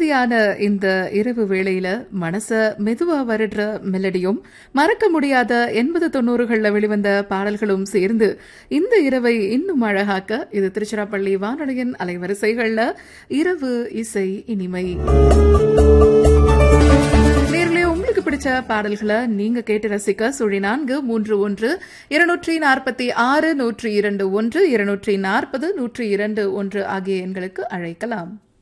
அமைதியான இந்த இரவு வேளையில மனச மெதுவா வருடுற மெலடியும் மறக்க முடியாத 80-90களில் வெளிவந்த பாடல்களும் சேர்ந்து இந்த இரவை இன்னும் அழகாக்க இது திருச்சிராப்பள்ளி வானொலியின் அலைவரிசைகள்ல இரவு இசை இனிமை. நேர்களே, உங்களுக்கு பிடிச்ச பாடல்களை நீங்க கேட்டு ரசிக்க 0431-246-102-1 240-102-1 ஆகிய எண்களுக்கு அழைக்கலாம்.